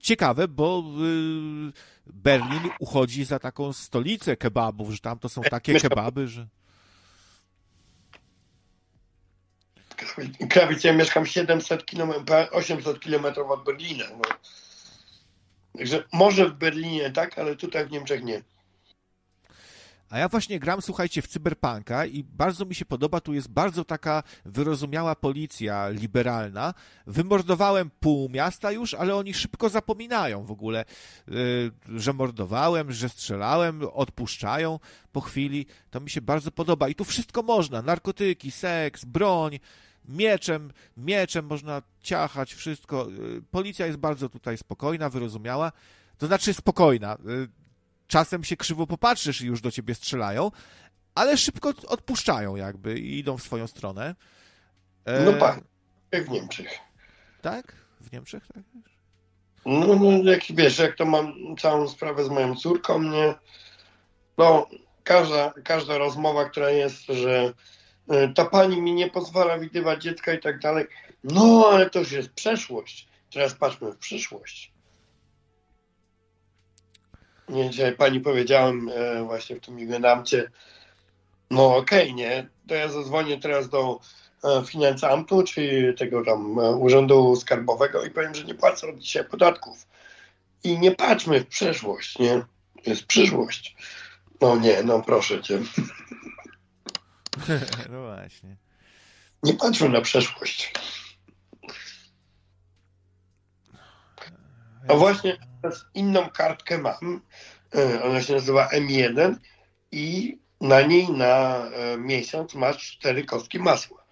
ciekawe, bo Berlin uchodzi za taką stolicę kebabów, że tam to są takie kebaby, że... Krawiec, ja mieszkam 800 kilometrów od Berlina. No. Także może w Berlinie tak, ale tutaj w Niemczech nie. A ja właśnie gram, słuchajcie, w Cyberpunka i bardzo mi się podoba, tu jest bardzo taka wyrozumiała policja liberalna. Wymordowałem pół miasta już, ale oni szybko zapominają w ogóle, że mordowałem, że strzelałem, odpuszczają po chwili. To mi się bardzo podoba. I tu wszystko można. Narkotyki, seks, broń, mieczem można ciachać, wszystko. Policja jest bardzo tutaj spokojna, wyrozumiała. To znaczy spokojna. Czasem się krzywo popatrzysz i już do ciebie strzelają, ale szybko odpuszczają jakby i idą w swoją stronę. No tak, jak w Niemczech. Tak? W Niemczech? Tak? No jak wiesz, jak to mam całą sprawę z moją córką, nie? No, każda rozmowa, która jest, że ta pani mi nie pozwala widywać dziecka i tak dalej. No, ale to już jest przeszłość. Teraz patrzmy w przyszłość. Nie, dzisiaj pani powiedziałem właśnie w tym Jugendamcie, no okej, nie, to ja zadzwonię teraz do Finanzamtu, czy tego tam Urzędu Skarbowego i powiem, że nie płacę od dzisiaj podatków. I nie patrzmy w przeszłość, nie? To jest przyszłość. No nie, no proszę cię. No właśnie. Nie patrzmy na przeszłość. A właśnie teraz inną kartkę mam. Ona się nazywa M1 i na niej na miesiąc masz 4 kostki masła.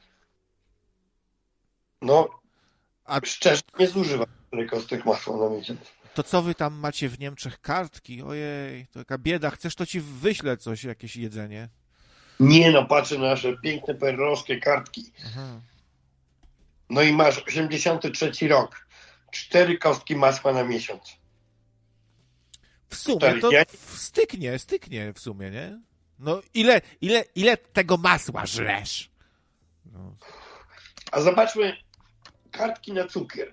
No, a szczerze nie zużywam 4 kostek masła na miesiąc. To co wy tam macie w Niemczech? Kartki? Ojej, to taka bieda. Chcesz, to ci wyślę coś, jakieś jedzenie. Nie no, patrzę na nasze piękne perlowskie kartki. Aha. No i masz 83 rok. 4 kostki masła na miesiąc. W sumie to styknie w sumie, nie? No ile tego masła żresz? No. A zobaczmy kartki na cukier.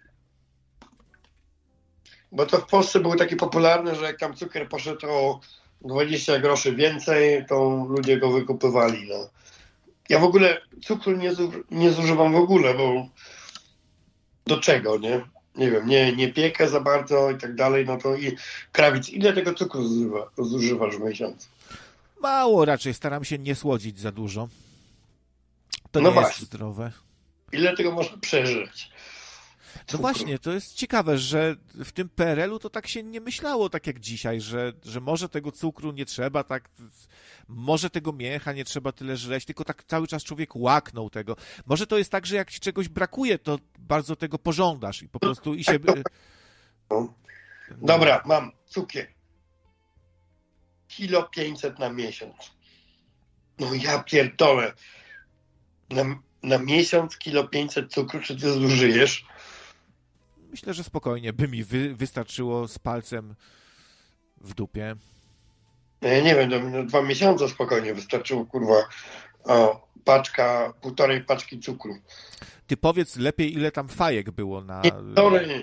Bo to w Polsce było takie popularne, że jak tam cukier poszedł o 20 groszy więcej, to ludzie go wykupywali. No. Ja w ogóle cukru nie zużywam w ogóle, bo do czego, nie? Nie wiem, nie piekę za bardzo i tak dalej, no to i krawiec, ile tego cukru zużywasz w miesiącu? Mało raczej, staram się nie słodzić za dużo. To no nie właśnie. Jest zdrowe. Ile tego można przeżyć? No właśnie, to jest ciekawe, że w tym PRL-u to tak się nie myślało, tak jak dzisiaj, że może tego cukru nie trzeba, tak, może tego miecha nie trzeba tyle żreć, tylko tak cały czas człowiek łaknął tego. Może to jest tak, że jak ci czegoś brakuje, to bardzo tego pożądasz i po prostu i się... No. Dobra, mam cukier. 1,5 kg na miesiąc. No ja pierdolę. Na miesiąc 1,5 kg cukru, czy ty zużyjesz? Myślę, że spokojnie by mi wystarczyło z palcem w dupie. No ja nie wiem, no 2 miesiące spokojnie wystarczyło, kurwa, półtorej paczki cukru. Ty powiedz lepiej, ile tam fajek było na... Nie,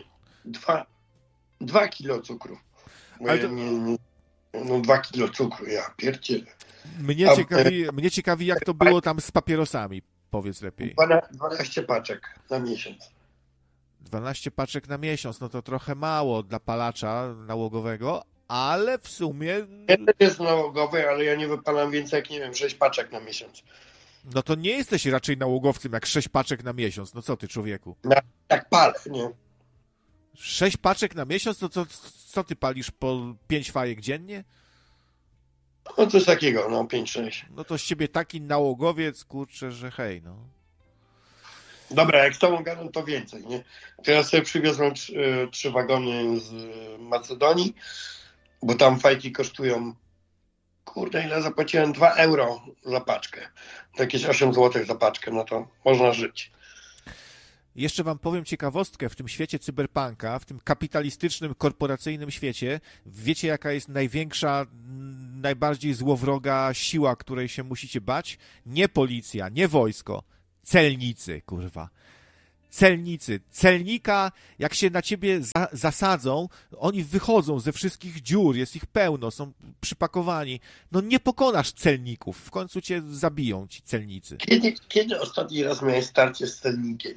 2 kilo cukru. Ale to... No 2 kilo cukru, ja pierdzielę. Mnie ciekawi, jak to było tam z papierosami, powiedz lepiej. 12 paczek na miesiąc. 12 paczek na miesiąc, no to trochę mało dla palacza nałogowego, ale w sumie... Ja też jest nałogowy, ale ja nie wypalam więcej jak, nie wiem, 6 paczek na miesiąc. No to nie jesteś raczej nałogowcem jak 6 paczek na miesiąc, no co ty, człowieku? Tak palę, nie? 6 paczek na miesiąc, to co ty palisz po 5 fajek dziennie? No coś takiego, no 5-6. No to z ciebie taki nałogowiec, kurczę, że hej, no. Dobra, jak z tobą gadam, to więcej, nie? Teraz sobie przywiozłem 3 wagony z Macedonii, bo tam fajki kosztują, kurde, ile zapłaciłem? 2 euro za paczkę. To jakieś 8 zł za paczkę, no to można żyć. Jeszcze wam powiem ciekawostkę, w tym świecie cyberpunka, w tym kapitalistycznym, korporacyjnym świecie, wiecie jaka jest największa, najbardziej złowroga siła, której się musicie bać? Nie policja, nie wojsko, celnicy, kurwa. celnicy. Celnika, jak się na ciebie zasadzą, oni wychodzą ze wszystkich dziur, jest ich pełno, są przypakowani. No nie pokonasz celników, w końcu cię zabiją ci celnicy. Kiedy ostatni raz miałeś starcie z celnikiem?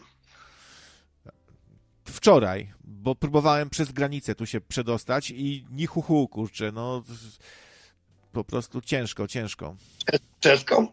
Wczoraj, bo próbowałem przez granicę tu się przedostać i ni hu, kurczę, no po prostu ciężko. Czeską?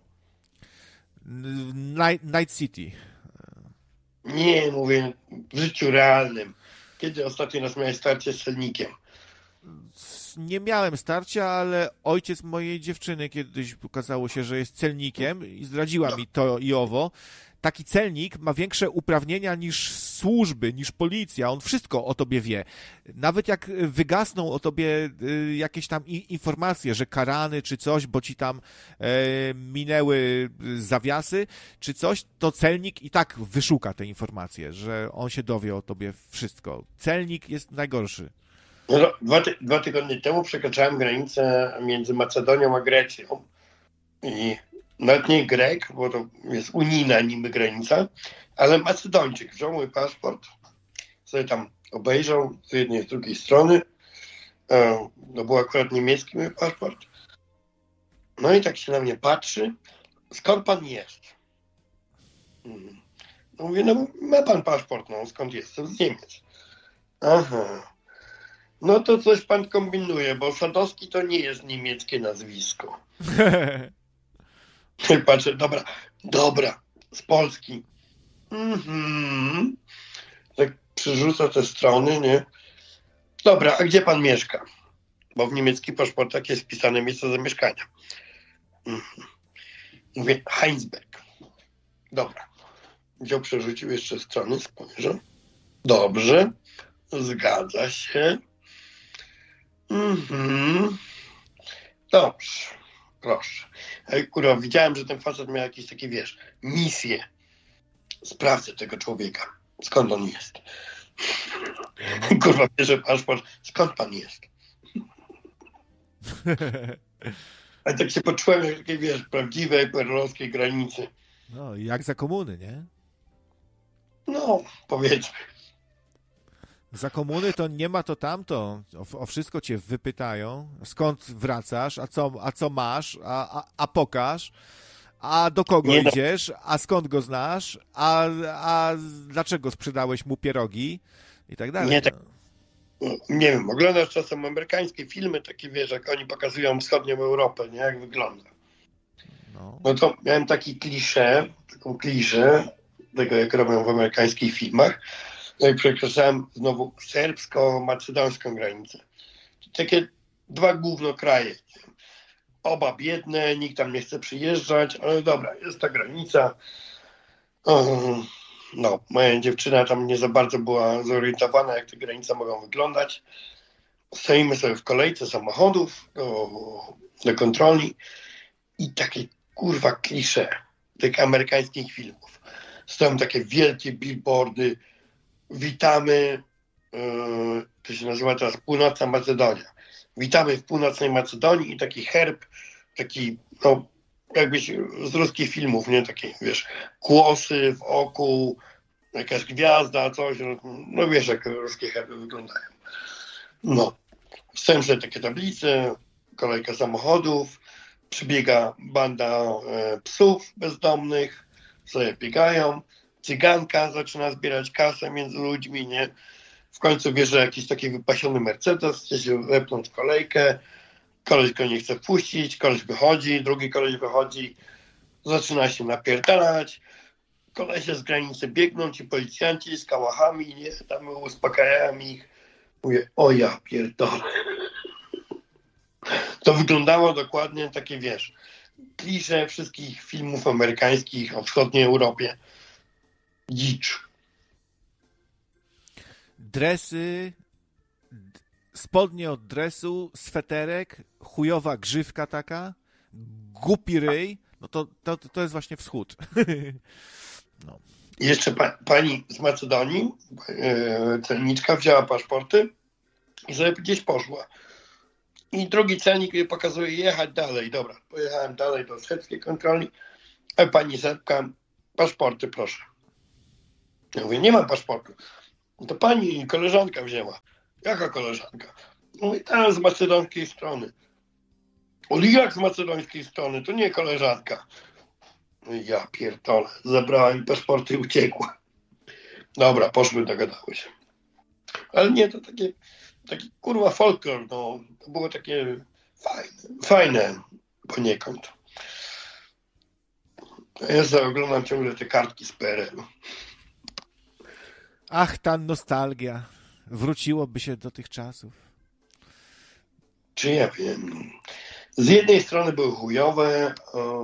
Night City. Nie, mówię w życiu realnym. Kiedy ostatni raz miałeś starcie z celnikiem? Nie miałem starcia, ale ojciec mojej dziewczyny kiedyś okazało się, że jest celnikiem i zdradziła mi to i owo. Taki celnik ma większe uprawnienia niż służby, niż policja. On wszystko o tobie wie. Nawet jak wygasną o tobie jakieś tam informacje, że karany czy coś, bo ci tam minęły zawiasy czy coś, to celnik i tak wyszuka te informacje, że on się dowie o tobie wszystko. Celnik jest najgorszy. No, dwa tygodnie temu przekraczałem granicę między Macedonią a Grecją. I nawet nie Grek, bo to jest unijna niby granica, ale Macedończyk wziął mój paszport, sobie tam obejrzał z jednej i z drugiej strony. To był akurat niemiecki mój paszport. No i tak się na mnie patrzy. Skąd pan jest? No mówię, no ma pan paszport, no skąd jestem? Z Niemiec. Aha. No to coś pan kombinuje, bo Sadowski to nie jest niemieckie nazwisko. Patrzę, dobra, z Polski. Tak przerzuca te strony, nie? Dobra, a gdzie pan mieszka? Bo w niemieckich paszportach jest wpisane miejsce zamieszkania. Mówię, Heinsberg. Dobra. Wziął, przerzucił jeszcze strony, spojrzał. Dobrze, zgadza się. Dobrze, proszę. Kurwa, widziałem, że ten facet miał jakieś takie, wiesz, misje. Sprawdzę tego człowieka. Skąd on jest? Kurwa, bierze paszport. Skąd pan jest? Ale tak się poczułem jak takiej, wiesz, prawdziwej perlowskiej granicy. No, jak za komuny, nie? No, powiedzmy. Za komuny to nie ma to tamto. O wszystko cię wypytają. Skąd wracasz? A co masz? A pokaż. A do kogo idziesz? A skąd go znasz? A dlaczego sprzedałeś mu pierogi? I tak dalej. Nie wiem, oglądasz czasem amerykańskie filmy, takie, wiesz, jak oni pokazują wschodnią Europę, nie? Jak wygląda. No to miałem taką kliszę tego, jak robią w amerykańskich filmach. No i przekraczałem znowu serbsko-macedońską granicę. Takie dwa główne kraje. Oba biedne, nikt tam nie chce przyjeżdżać, ale dobra, jest ta granica. No, moja dziewczyna tam nie za bardzo była zorientowana, jak te granice mogą wyglądać. Stoimy sobie w kolejce samochodów do kontroli i takie kurwa klisze tych amerykańskich filmów. Stoją takie wielkie billboardy. Witamy, to się nazywa teraz Północna Macedonia. Witamy w Północnej Macedonii i taki herb, taki, no, jakbyś z ruskich filmów, nie? Takie, wiesz, kłosy w oku, jakaś gwiazda, coś, no wiesz, jak ruskie herby wyglądają. No, stoją sobie takie tablice, kolejka samochodów, przybiega banda psów bezdomnych, sobie biegają, cyganka zaczyna zbierać kasę między ludźmi, nie? W końcu bierze jakiś taki wypasiony Mercedes, chce się wepnąć w kolejkę, koleś go nie chce wpuścić, koleś wychodzi, drugi koleś wychodzi, zaczyna się napierdalać, kolesie z granicy biegną, ci policjanci z kałachami, nie? Tam uspokajają ich. Mówię, o ja pierdolę. To wyglądało dokładnie takie, wiesz, klisze wszystkich filmów amerykańskich o wschodniej Europie. Dzicz. Dresy, spodnie od dresu, sweterek, chujowa grzywka taka, głupi ryj, no to jest właśnie wschód. No. Jeszcze pani z Macedonii, celniczka, wzięła paszporty i sobie gdzieś poszła. I drugi celnik jej pokazuje jechać dalej. Dobra, pojechałem dalej do serbskiej kontroli. A pani Serbka, paszporty proszę. Ja mówię, nie mam paszportu. No to pani koleżanka wzięła. Jaka koleżanka? Mówię, tam z macedońskiej strony. Ale jak z macedońskiej strony? To nie koleżanka. Ja pierdolę. Zabrała mi paszporty i uciekła. Dobra, poszły, dogadały się. Ale nie, to taki kurwa folklor, no. To było takie fajne poniekąd. Ja sobie oglądam ciągle te kartki z PRL-u. Ach, ta nostalgia. Wróciłoby się do tych czasów. Czy ja wiem. Z jednej strony były chujowe,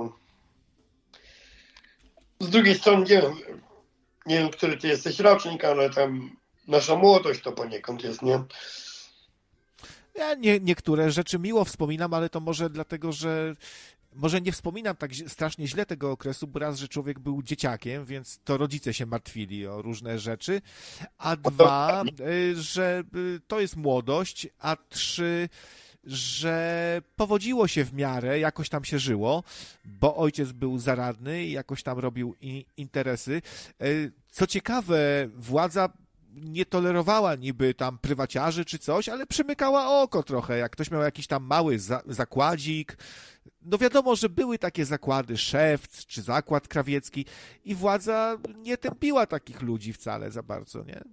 z drugiej strony nie wiem, który ty jesteś rocznik, ale tam nasza młodość to poniekąd jest, nie? Ja niektóre rzeczy miło wspominam, ale to może dlatego, że może nie wspominam tak strasznie źle tego okresu, bo raz, że człowiek był dzieciakiem, więc to rodzice się martwili o różne rzeczy, a dwa, że to jest młodość, a trzy, że powodziło się w miarę, jakoś tam się żyło, bo ojciec był zaradny i jakoś tam robił interesy. Co ciekawe, władza nie tolerowała niby tam prywaciarzy czy coś, ale przymykała oko trochę, jak ktoś miał jakiś tam mały zakładzik. No wiadomo, że były takie zakłady, Szewc czy zakład krawiecki i władza nie tępiła takich ludzi wcale za bardzo, nie?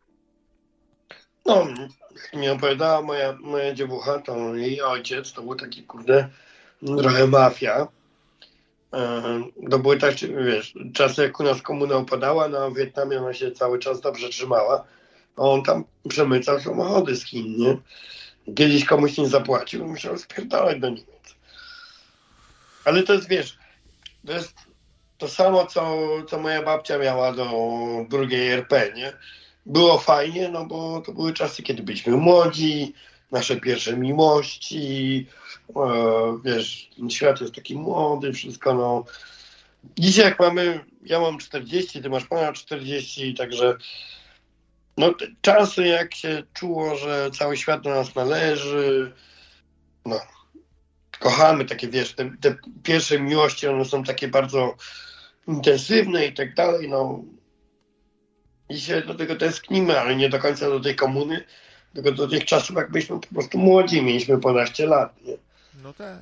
No, jak mi opowiadała moja dziewucha, to jej ojciec to był taki, kurde, trochę mafia. To były tak, wiesz, czasy jak u nas komuna upadała, no a w Wietnamie ona się cały czas dobrze trzymała, a on tam przemycał samochody z Chin, nie? Kiedyś komuś nie zapłacił, musiał spierdalać do Niemiec. Ale to jest, wiesz, to jest to samo, co moja babcia miała do drugiej RP, nie? Było fajnie, no bo to były czasy, kiedy byliśmy młodzi, nasze pierwsze miłości, wiesz, świat jest taki młody, wszystko, no. Dzisiaj jak ja mam 40, ty masz ponad 40, także no te czasy, jak się czuło, że cały świat do nas należy, no, kochamy takie, wiesz, te pierwsze miłości, one są takie bardzo intensywne i tak dalej, no. Dzisiaj do tego tęsknimy, ale nie do końca do tej komuny, tylko do tych czasów, jak byliśmy po prostu młodzi, mieliśmy ponaście lat, nie? No tak.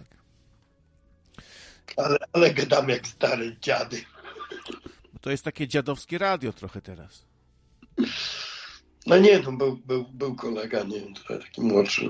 Ale gadamy jak stare dziady. To jest takie dziadowskie radio trochę teraz. No nie, no był kolega, nie wiem, trochę taki młodszy.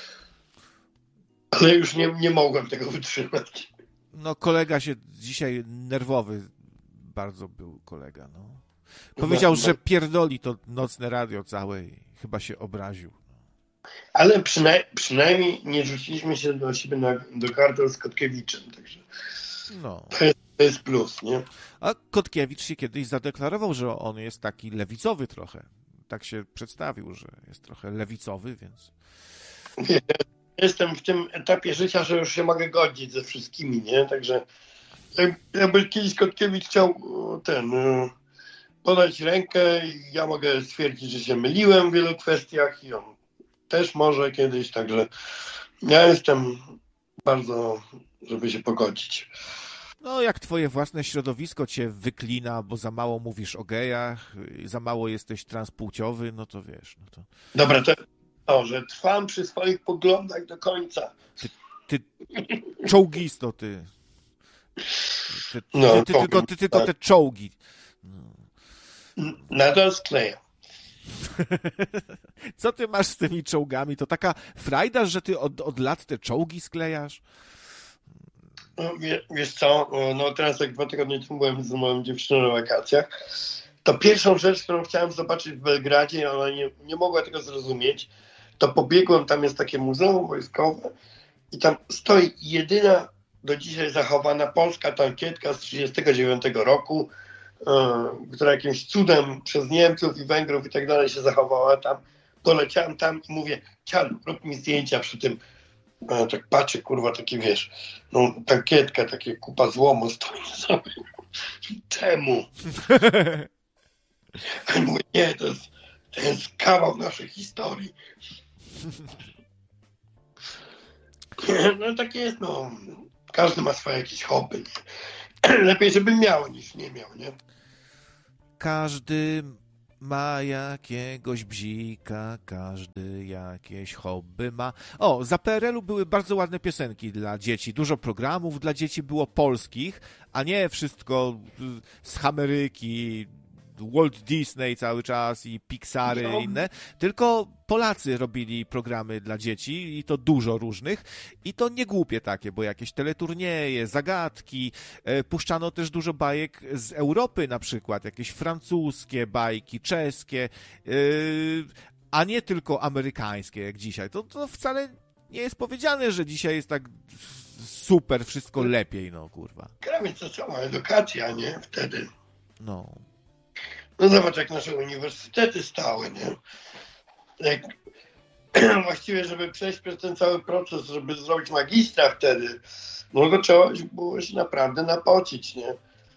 Ale już nie mogłem tego wytrzymać. No kolega się dzisiaj nerwowy bardzo był kolega, no. Powiedział, że pierdoli to nocne radio całe i chyba się obraził. Ale przynajmniej nie rzuciliśmy się do siebie do kartel z Kotkiewiczem, także No. to jest plus, nie? A Kotkiewicz się kiedyś zadeklarował, że on jest taki lewicowy trochę. Tak się przedstawił, że jest trochę lewicowy, więc... Jestem w tym etapie życia, że już się mogę godzić ze wszystkimi, nie? Także jakby kiedyś Kotkiewicz chciał podać rękę i ja mogę stwierdzić, że się myliłem w wielu kwestiach i on też może kiedyś, także ja jestem bardzo, żeby się pogodzić. No, jak twoje własne środowisko cię wyklina, bo za mało mówisz o gejach, za mało jesteś transpłciowy, no to wiesz, no to... Dobra, to, że trwam przy swoich poglądach do końca. Ty czołgisto, ty. Tylko te czołgi. Nadal sklejam. Co ty masz z tymi czołgami? To taka frajda, że ty od lat te czołgi sklejasz? No, wiesz co, no teraz jak 2 tygodnie temu byłem z moją dziewczyną na wakacjach, to pierwszą rzecz, którą chciałem zobaczyć w Belgradzie, ona nie mogła tego zrozumieć, to pobiegłem, tam jest takie muzeum wojskowe i tam stoi jedyna do dzisiaj zachowana polska tankietka z 1939 roku, która jakimś cudem przez Niemców i Węgrów i tak dalej się zachowała tam. Doleciałem tam i mówię, Ciadu, rób mi zdjęcia przy tym. Tak patrzę, kurwa, taki wiesz, no tankietka, takie kupa złomu stoi sobie. Czemu? A mówię, nie, to jest kawał naszej historii. No tak jest, no. Każdy ma swoje jakieś hobby. Lepiej, żeby miał, niż nie miał, nie? Każdy ma jakiegoś bzika, każdy jakieś hobby ma. O, za PRL-u były bardzo ładne piosenki dla dzieci. Dużo programów dla dzieci było polskich, a nie wszystko z Ameryki, Walt Disney cały czas i Pixary i inne, tylko Polacy robili programy dla dzieci i to dużo różnych i to nie głupie takie, bo jakieś teleturnieje, zagadki, puszczano też dużo bajek z Europy na przykład, jakieś francuskie bajki, czeskie, a nie tylko amerykańskie jak dzisiaj. To wcale nie jest powiedziane, że dzisiaj jest tak super, wszystko lepiej, no kurwa. Gramy to cała edukacja, nie? Wtedy. No. No zobacz, jak nasze uniwersytety stały, nie? Jak, właściwie, żeby przejść przez ten cały proces, żeby zrobić magistra wtedy, no to trzeba było się naprawdę napocić, nie?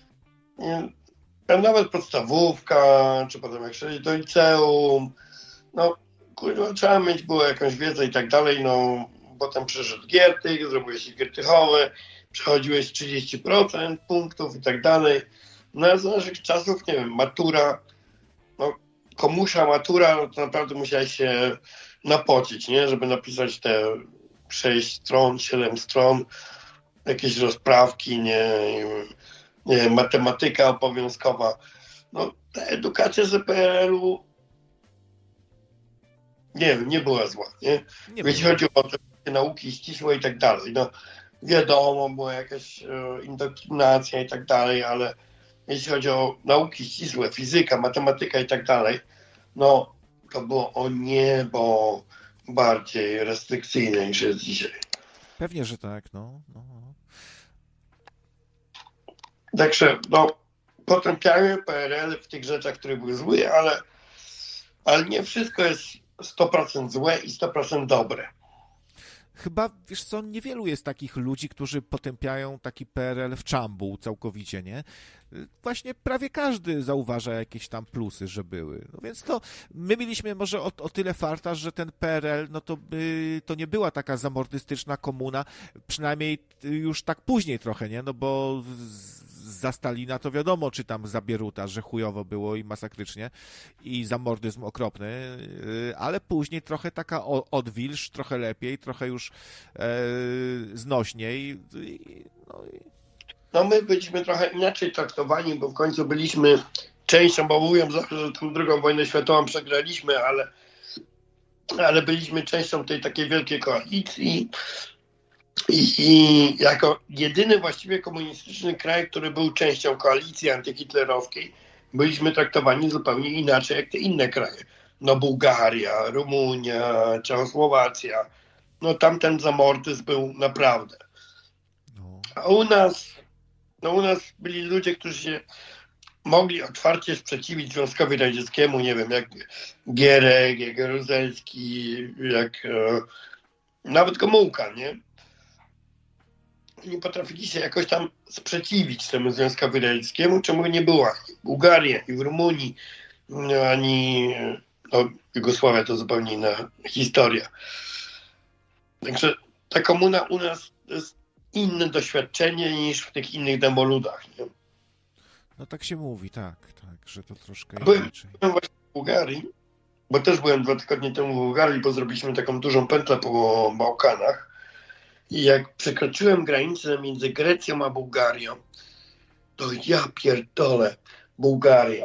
Nawet podstawówka, czy potem jak szedłeś do liceum, no kurwa, trzeba mieć było jakąś wiedzę i tak dalej, no potem przyszedł Giertych, zrobiłeś się Giertychowy, przechodziłeś 30% punktów i tak dalej. No z naszych czasów, nie wiem, matura, no komusza matura, no to naprawdę musiałeś się napocić, nie? Żeby napisać te 6 stron, 7 stron, jakieś rozprawki, nie, matematyka obowiązkowa. No ta edukacja z PRL-u, nie wiem, nie była zła, nie? Jeśli chodzi o te nauki ścisłe i tak dalej, no wiadomo, była jakaś indoktrynacja i tak dalej, ale jeśli chodzi o nauki ścisłe, fizyka, matematyka i tak dalej, no to było o niebo bardziej restrykcyjne niż jest dzisiaj. Pewnie, że tak, no. Także, no, potępiamy PRL w tych rzeczach, które były złe, ale nie wszystko jest 100% złe i 100% dobre. Chyba, wiesz co, niewielu jest takich ludzi, którzy potępiają taki PRL w czambuł całkowicie, nie? Właśnie prawie każdy zauważa jakieś tam plusy, że były. No więc to my mieliśmy może o tyle farta, że ten PRL, no to nie była taka zamordystyczna komuna, przynajmniej już tak później trochę, nie? No bo za Stalina to wiadomo, czy tam za Bieruta, że chujowo było i masakrycznie i zamordyzm okropny, ale później trochę taka odwilż, trochę lepiej, trochę już znośniej. No my byliśmy trochę inaczej traktowani, bo w końcu byliśmy częścią, bo mówią zawsze, że tę II wojnę światową przegraliśmy, ale byliśmy częścią tej takiej wielkiej koalicji i jako jedyny właściwie komunistyczny kraj, który był częścią koalicji antyhitlerowskiej, byliśmy traktowani zupełnie inaczej jak te inne kraje. No Bułgaria, Rumunia, Czechosłowacja, no tamten zamordyzm był naprawdę. A u nas byli ludzie, którzy się mogli otwarcie sprzeciwić Związkowi Radzieckiemu, nie wiem, jak Gierek, jak Jaruzelski, jak nawet Gomułka, nie? Nie potrafili się jakoś tam sprzeciwić temu Związkowi Radzieckiemu, czemu nie było ani w Bułgarii, ani w Rumunii, ani Jugosławia to zupełnie inna historia. Także ta komuna u nas to jest inne doświadczenie niż w tych innych demoludach. Nie? No tak się mówi, tak, że to troszkę inaczej. Byłem właśnie w Bułgarii, bo też byłem 2 tygodnie temu w Bułgarii, bo zrobiliśmy taką dużą pętlę po Bałkanach i jak przekroczyłem granicę między Grecją a Bułgarią, to ja pierdolę, Bułgaria.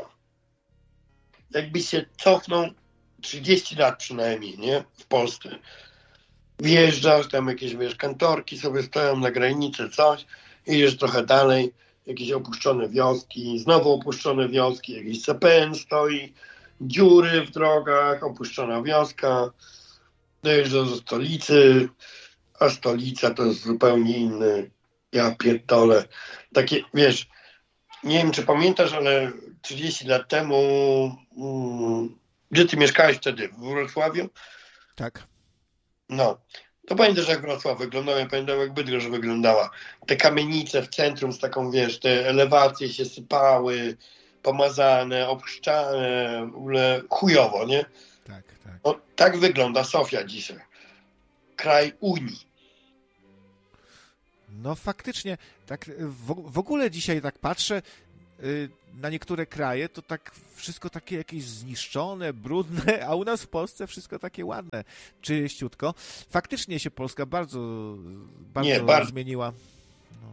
Jakby się cofnął 30 lat przynajmniej, nie? W Polsce. Wjeżdżasz, tam jakieś, kantorki sobie stoją na granicy, coś, idziesz trochę dalej, jakieś opuszczone wioski, znowu opuszczone wioski, jakiś CPN stoi, dziury w drogach, opuszczona wioska, dojeżdżasz do stolicy, a stolica to jest zupełnie inny, ja pierdolę, takie, nie wiem, czy pamiętasz, ale 30 lat temu, gdzie ty mieszkałeś wtedy? W Wrocławiu? Tak. No, to pamiętasz, jak Wrocław wyglądał, ja pamiętam, jak Bydgoszcz wyglądała. Te kamienice w centrum z taką, te elewacje się sypały, pomazane, obszczane, w ogóle chujowo, nie? Tak. No, tak wygląda Sofia dzisiaj. Kraj Unii. No faktycznie, tak w ogóle dzisiaj tak patrzę, na niektóre kraje to tak wszystko takie jakieś zniszczone, brudne, a u nas w Polsce wszystko takie ładne, czyściutko. Faktycznie się Polska bardzo zmieniła. No.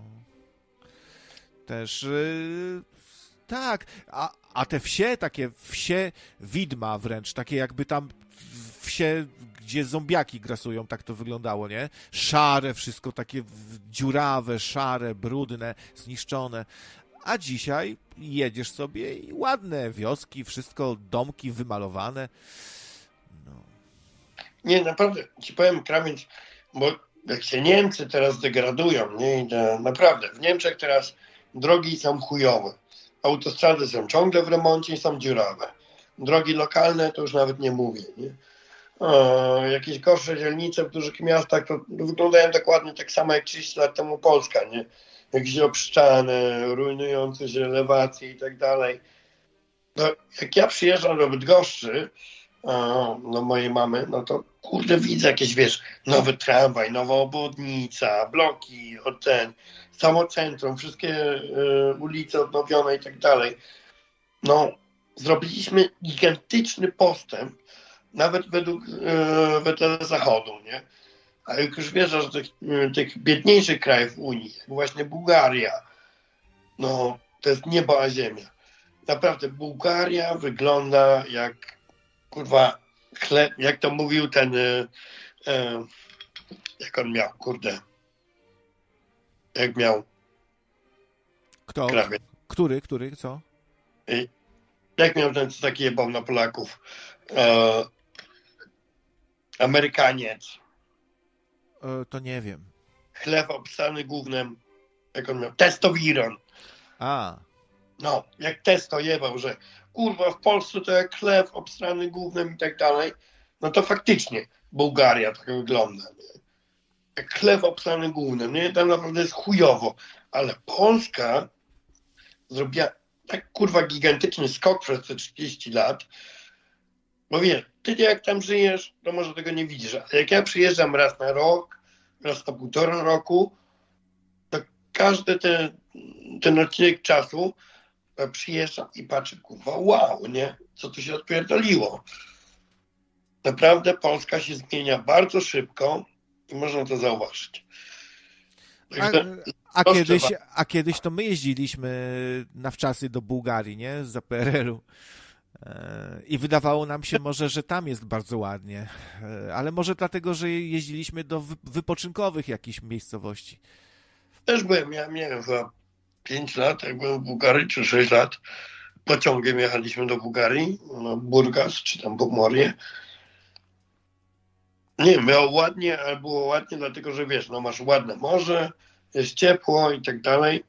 Też tak, a te wsie, takie wsie widma wręcz, takie jakby tam wsie, gdzie zombiaki grasują, tak to wyglądało, nie? Szare wszystko, takie dziurawe, szare, brudne, zniszczone. A dzisiaj jedziesz sobie i ładne wioski, wszystko, domki wymalowane. No. Nie, naprawdę, ci powiem, Krawiec, bo jak się Niemcy teraz degradują, nie? Naprawdę, w Niemczech teraz drogi są chujowe. Autostrady są ciągle w remoncie i są dziurawe. Drogi lokalne to już nawet nie mówię, nie? Jakieś gorsze dzielnice w dużych miastach to wyglądają dokładnie tak samo jak 30 lat temu Polska, nie? Jakieś obszczane, rujnujące się elewacje i tak dalej. No, jak ja przyjeżdżam do Bydgoszczy, no mojej mamy, no to kurde widzę jakieś, wiesz, nowy tramwaj, nowa obwodnica, bloki, samo centrum, wszystkie ulice odnowione i tak dalej. No, zrobiliśmy gigantyczny postęp, nawet wedle Zachodu, nie? A jak już wiesz, że tych biedniejszych krajów Unii, jak właśnie Bułgaria, no to jest niebo a ziemia. Naprawdę Bułgaria wygląda jak kurwa chleb, jak to mówił ten jak on miał, kurde. Jak miał Kto? krawiec. Który, co? Jak miał ten, co taki jebał na Polaków? Amerykaniec. To nie wiem. Chleb obsany gównem. Jak on miał? Testowiron. A. No, jak testo jebał, że kurwa w Polsce to jak chleb obstrany gównem i tak dalej. No to faktycznie Bułgaria tak wygląda. Nie? Jak chleb obstrany gównem. Nie? Tam naprawdę jest chujowo. Ale Polska zrobiła tak kurwa gigantyczny skok przez te 30 lat. Bo wiesz, ty jak tam żyjesz, to może tego nie widzisz. Ale jak ja przyjeżdżam raz na rok, raz na 1,5 roku, to każdy ten odcinek czasu przyjeżdżam i patrzę, kurwa, wow, nie? Co tu się odpierdoliło? Naprawdę Polska się zmienia bardzo szybko i można to zauważyć. A kiedyś to my jeździliśmy na wczasy do Bułgarii, nie? Za PRL-u. I wydawało nam się może, że tam jest bardzo ładnie. Ale może dlatego, że jeździliśmy do wypoczynkowych jakichś miejscowości. Też byłem, ja miałem chyba 5 lat, jak byłem w Bułgarii, czy 6 lat. Pociągiem jechaliśmy do Bułgarii, na Burgas, czy tam Pomorje. Nie, miało ładnie, ale było ładnie, dlatego że wiesz, no masz ładne morze, jest ciepło i tak dalej.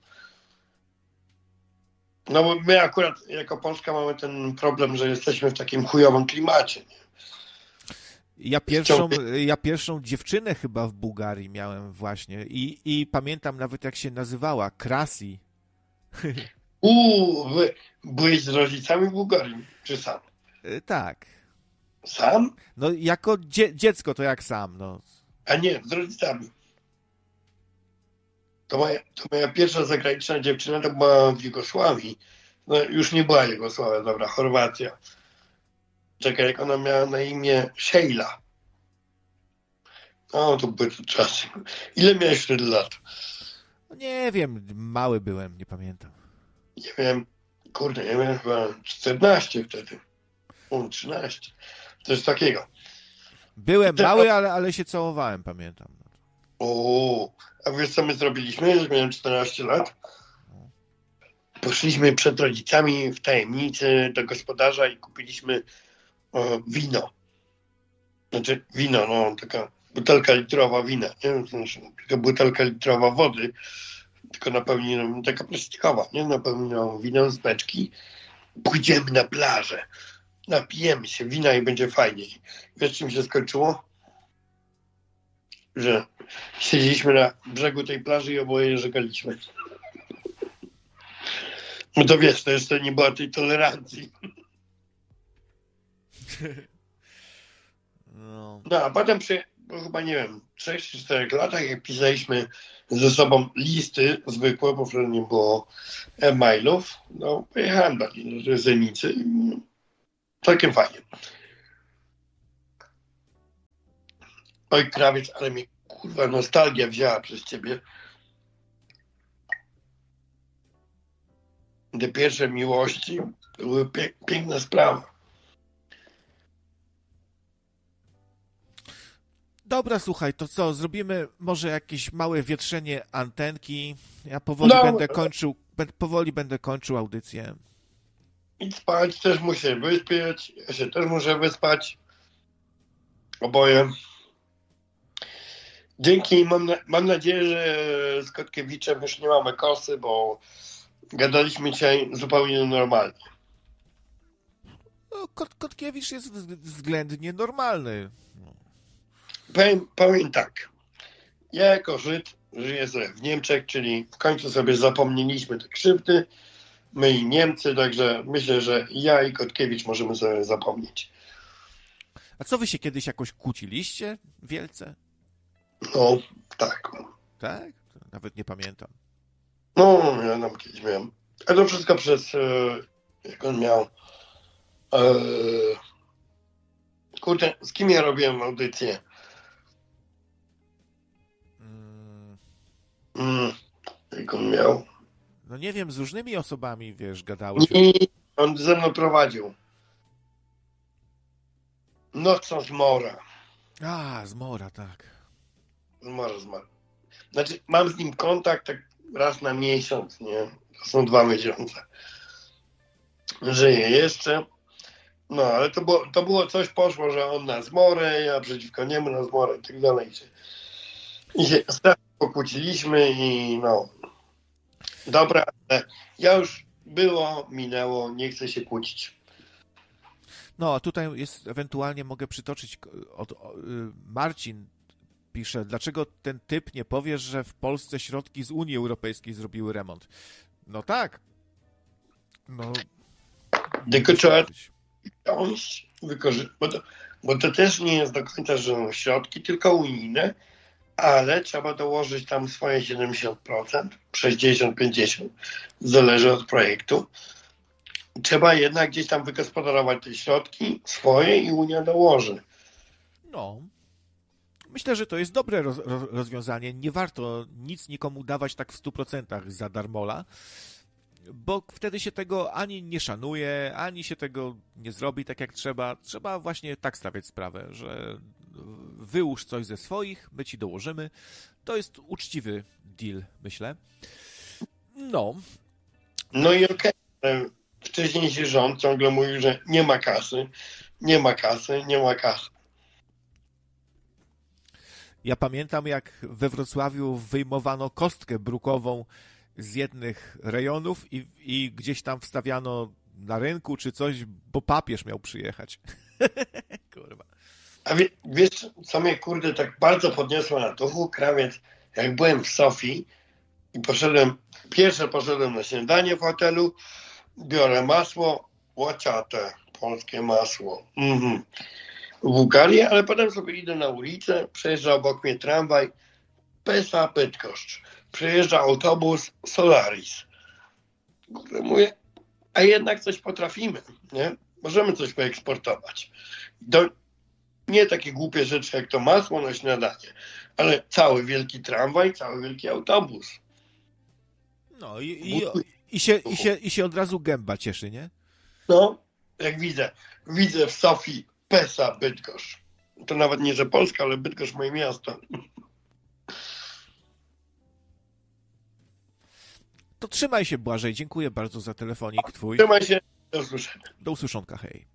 No bo my akurat jako Polska mamy ten problem, że jesteśmy w takim chujowym klimacie. Nie? Ja pierwszą dziewczynę chyba w Bułgarii miałem właśnie i pamiętam nawet jak się nazywała, Krasi. Byłeś z rodzicami w Bułgarii, czy sam? Tak. Sam? No jako dziecko to jak sam, no. A nie, z rodzicami. To moja pierwsza zagraniczna dziewczyna to była w Jugosławii. No już nie była Jugosławia, dobra, Chorwacja. Czekaj, jak ona miała na imię Sheila. No, to były to czasy. Ile miałeś wtedy lat? No, nie wiem, mały byłem, nie pamiętam. Nie wiem, kurde, ja miałem chyba 14 wtedy. 13. Coś takiego. Byłem mały, ale się całowałem, pamiętam. A wiesz co my zrobiliśmy, jak miałem 14 lat? Poszliśmy przed rodzicami w tajemnicy do gospodarza i kupiliśmy wino. Znaczy wino, no taka butelka litrowa wina, nie? Znaczy, taka butelka litrowa wody, tylko napełnioną, taka plastikowa, nie? Napełnioną winem z beczki. Pójdziemy na plażę, napijemy się wina i będzie fajniej. Wiesz czym się skończyło? Że siedzieliśmy na brzegu tej plaży i oboje żegnaliśmy. No to wiesz, to jeszcze nie była tej tolerancji. No a potem po chyba, nie wiem, 3 czy 4 latach, jak pisaliśmy ze sobą listy zwykłe, bo wtedy nie było e-mailów, no pojechałem do Zenicy i całkiem fajnie. Oj, krawiec, ale mnie kurwa nostalgia wzięła przez ciebie. Te pierwsze miłości były piękna sprawa. Dobra, słuchaj, to co, zrobimy może jakieś małe wietrzenie antenki. Ja powoli będę kończył audycję. I spać, też muszę wyspieć, ja się też muszę wyspać. Oboje. Dzięki, mam nadzieję, że z Kotkiewiczem już nie mamy kosy, bo gadaliśmy dzisiaj zupełnie normalnie. No, Kotkiewicz jest względnie normalny. Powiem tak. Ja jako Żyd żyję sobie w Niemczech, czyli w końcu sobie zapomnieliśmy te krzywdy. My i Niemcy, także myślę, że ja i Kotkiewicz możemy sobie zapomnieć. A co wy się kiedyś jakoś kłóciliście wielce? No, tak. Tak? Nawet nie pamiętam. No, ja tam kiedyś miałem. A to wszystko przez, jak on miał, kurde, z kim ja robiłem audycję? Jak on miał? No nie wiem, z różnymi osobami, wiesz, gadałeś. Nie, on ze mną prowadził. Nocą z Mora. A, z Mora, tak. Z Mora. Znaczy, mam z nim kontakt tak raz na miesiąc, nie? To są 2 miesiące. Żyje jeszcze. No, ale to było coś, poszło, że on na zmorę, ja przeciwko niemu na zmorę i tak dalej. I się strasznie pokłóciliśmy i no. Dobra, ale ja już minęło, nie chcę się kłócić. No, a tutaj jest, ewentualnie mogę przytoczyć, Marcin pisze, dlaczego ten typ nie powie, że w Polsce środki z Unii Europejskiej zrobiły remont? No tak. No. Tylko trzeba wziąć, bo to też nie jest do końca, że są środki, tylko unijne, ale trzeba dołożyć tam swoje 70%, 60-50%, zależy od projektu. Trzeba jednak gdzieś tam wygospodarować te środki swoje i Unia dołoży. No. Myślę, że to jest dobre rozwiązanie. Nie warto nic nikomu dawać tak w 100% za darmola, bo wtedy się tego ani nie szanuje, ani się tego nie zrobi tak jak trzeba. Trzeba właśnie tak stawiać sprawę, że wyłóż coś ze swoich, my ci dołożymy. To jest uczciwy deal, myślę. No. No i okej. Wcześniejszy rząd ciągle mówił, że nie ma kasy. Ja pamiętam, jak we Wrocławiu wyjmowano kostkę brukową z jednych rejonów i gdzieś tam wstawiano na rynku czy coś, bo papież miał przyjechać. Kurwa. A wiesz, co mnie kurde tak bardzo podniosło na duchu, krawiec, jak byłem w Sofii i poszedłem na śniadanie w hotelu, biorę masło, łaciate, polskie masło. W Bułgarii, ale potem sobie idę na ulicę, przejeżdża obok mnie tramwaj, PESA Bydgoszcz, przejeżdża autobus Solaris. Mówię, a jednak coś potrafimy, nie? Możemy coś wyeksportować. Nie takie głupie rzeczy jak to masło na śniadanie, ale cały wielki tramwaj, cały wielki autobus. No i się od razu gęba cieszy, nie? No, jak widzę w Sofii PESA Bydgoszcz. To nawet nie, że Polska, ale Bydgoszcz moje miasto. To trzymaj się, Błażej. Dziękuję bardzo za telefonik twój. Trzymaj się. Do usłyszenia. Do usłyszonka, hej.